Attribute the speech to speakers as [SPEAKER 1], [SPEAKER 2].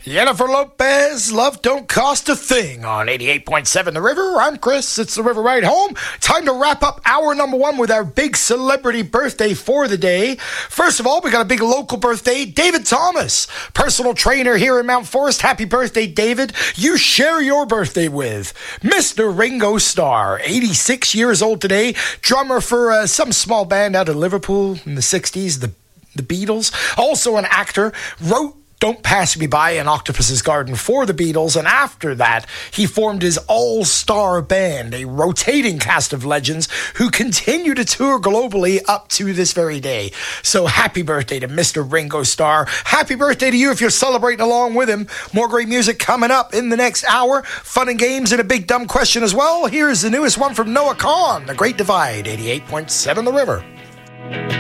[SPEAKER 1] Jennifer Lopez, Love Don't Cost a Thing on 88.7 The River. I'm Chris. It's The River Ride Home. Time to wrap up hour number one with our big celebrity birthday for the day. First of all, we got a big local birthday. David Thomas, personal trainer here in Mount Forest. Happy birthday, David. You share your birthday with Mr. Ringo Starr, 86 years old today. Drummer for some small band out of Liverpool in the 60s, the Beatles. Also an actor, wrote Don't Pass Me By in Octopus's Garden for the Beatles, and after that, he formed his all-star band, a rotating cast of legends who continue to tour globally up to this very day. So happy birthday to Mr. Ringo Starr. Happy birthday to you if you're celebrating along with him. More great music coming up in the next hour. Fun and games and a big dumb question as well. Here's the newest one from Noah Kahan, The Great Divide, 88.7 The River.